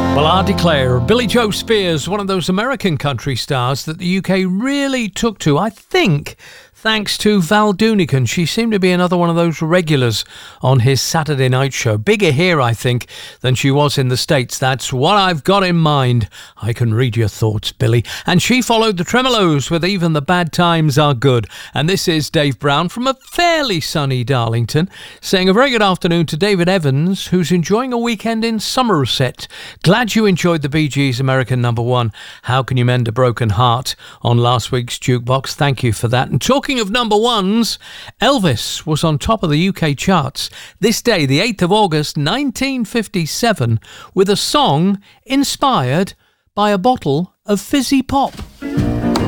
Well, I declare, Billy Joe Spears, one of those American country stars that the UK really took to, I think, thanks to Val Doonican. She seemed to be another one of those regulars on his Saturday night show. Bigger here, I think, than she was in the States. That's what I've got in mind. I can read your thoughts, Billy. And she followed the Tremolos with Even the Bad Times Are Good. And this is Dave Brown from a fairly sunny Darlington, saying a very good afternoon to David Evans, who's enjoying a weekend in Somerset. Glad you enjoyed the Bee Gees' American number one, How Can You Mend a Broken Heart, on last week's Jukebox. Thank you for that. And talking of number ones, Elvis was on top of the UK charts this day, the 8th of August 1957, with a song inspired by a bottle of fizzy pop.